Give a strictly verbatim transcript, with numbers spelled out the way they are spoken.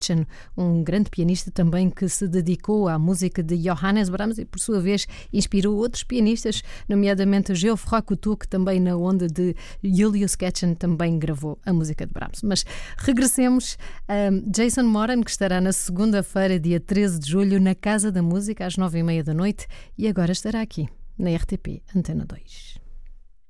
Ketchen, um grande pianista também que se dedicou à música de Johannes Brahms e, por sua vez, inspirou outros pianistas, nomeadamente Geoffroy Coutu, que também na onda de Julius Ketchen também gravou a música de Brahms. Mas regressemos a Jason Moran, que estará na segunda-feira, dia treze de julho, na Casa da Música, às nove e meia da noite, e agora estará aqui, na R T P Antena dois.